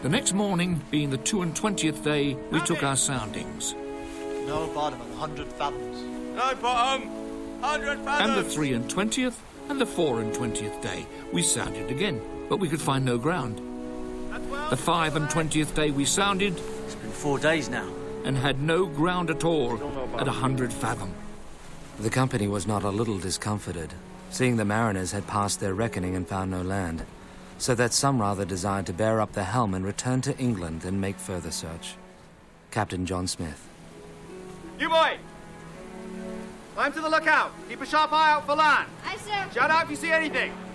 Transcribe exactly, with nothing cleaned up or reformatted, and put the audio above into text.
The next morning, being the two and twentieth day, we took our soundings. No bottom at one hundred fathoms. No bottom, one hundred fathoms. And the three and twentieth and the four and twentieth day, we sounded again, but we could find no ground. The five and twentieth day we sounded. It's been four days now. And had no ground at all at a hundred fathom. The company was not a little discomfited, seeing the mariners had passed their reckoning and found no land, so that some rather desired to bear up the helm and return to England and make further search. Captain John Smith. You boy! Climb to the lookout. Keep a sharp eye out for land. Aye, sir. Shout out if you see anything.